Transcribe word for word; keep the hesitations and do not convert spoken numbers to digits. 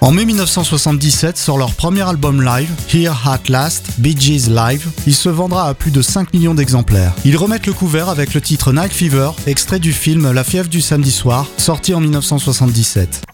En mai mille neuf cent soixante-dix-sept sort leur premier album live, Here at Last, Bee Gees Live. Il se vendra à plus de cinq millions d'exemplaires. Ils remettent le couvert avec le titre Night Fever, extrait du film La fièvre du samedi soir, sorti en mille neuf cent soixante-dix-sept.